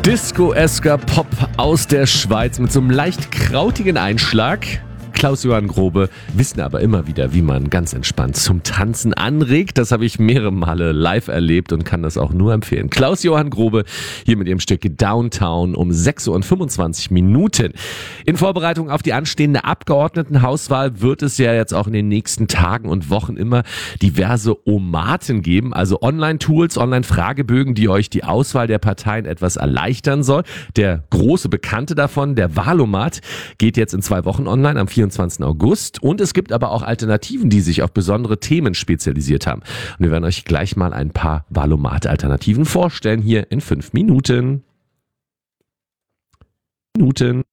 Disco-esker Pop aus der Schweiz mit so einem leicht krautigen Einschlag. Klaus-Johann Grobe wissen aber immer wieder, wie man ganz entspannt zum Tanzen anregt. Das habe ich mehrere Male live erlebt und kann das auch nur empfehlen. Klaus-Johann Grobe hier mit ihrem Stück Downtown um 6:25 Uhr. In Vorbereitung auf die anstehende Abgeordnetenhauswahl wird es ja jetzt auch in den nächsten Tagen und Wochen immer diverse Omaten geben, also Online-Tools, Online-Fragebögen, die euch die Auswahl der Parteien etwas erleichtern soll. Der große Bekannte davon, der Wahlomat, geht jetzt in 2 Wochen online am 24. August. Und es gibt aber auch Alternativen, die sich auf besondere Themen spezialisiert haben. Und wir werden euch gleich mal ein paar Wahlomat-Alternativen vorstellen, hier in 5 Minuten.